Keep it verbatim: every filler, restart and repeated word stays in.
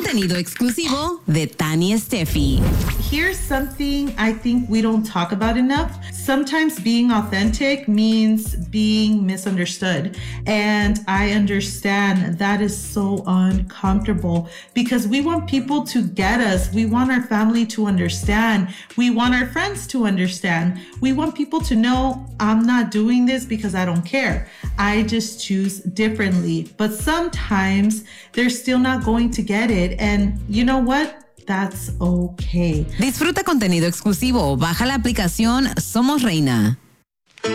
Contenido exclusivo de Tani Steffi. Here's something I think we don't talk about enough. Sometimes being authentic means being misunderstood. And I understand that is so uncomfortable because we want people to get us. We want our family to understand. We want our friends to understand. We want people to know I'm not doing this because I don't care. I just choose differently. But sometimes they're still not going to get it. And you know what? That's okay. Disfruta contenido exclusivo. Baja la aplicación Somos Reina.